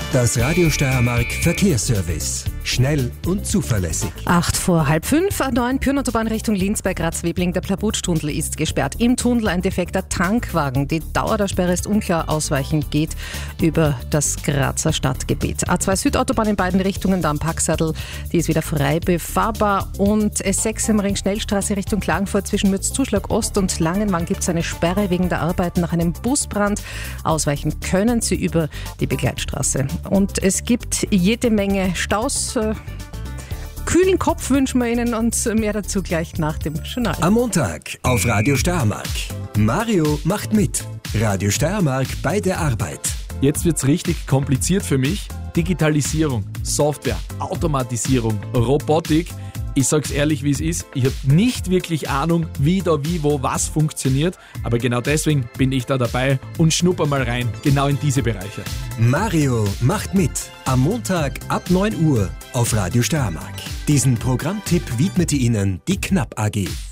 Das Radio Steiermark Verkehrsservice. Schnell und zuverlässig. 5:08, A9 Pyrnautobahn Richtung Linz bei Graz-Webling. Der Plabutsch-Tunnel ist gesperrt. Im Tunnel ein defekter Tankwagen. Die Dauer der Sperre ist unklar. Ausweichen geht über das Grazer Stadtgebiet. A2 Südautobahn in beiden Richtungen, da am Packsadel. Die ist wieder frei befahrbar. Und S6 im Ring Schnellstraße Richtung Klagenfurt zwischen Mürzzuschlag Ost und Langenwang gibt es eine Sperre wegen der Arbeiten nach einem Busbrand. Ausweichen können Sie über die Begleitstraße. Und es gibt jede Menge Staus. Kühlen Kopf wünschen wir Ihnen und mehr dazu gleich nach dem Journal. Am Montag auf Radio Steiermark. Mario macht mit. Radio Steiermark bei der Arbeit. Jetzt wird's richtig kompliziert für mich. Digitalisierung, Software, Automatisierung, Robotik. Ich sag's ehrlich, wie es ist. Ich habe nicht wirklich Ahnung, wie da, wie, wo, was funktioniert. Aber genau deswegen bin ich da dabei und schnupper mal rein, genau in diese Bereiche. Mario macht mit. Am Montag ab 9 Uhr auf Radio Steiermark. Diesen Programmtipp widmete Ihnen die Knapp AG.